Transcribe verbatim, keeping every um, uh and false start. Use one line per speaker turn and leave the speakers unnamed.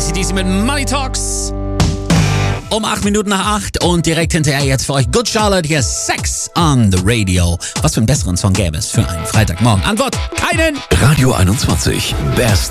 A C D C mit Money Talks. Um acht Minuten nach acht und direkt hinterher jetzt für euch Good Charlotte, hier ist Sex on the Radio. Was für einen besseren Song gäbe es für einen Freitagmorgen? Antwort, keinen!
Radio einundzwanzig, Best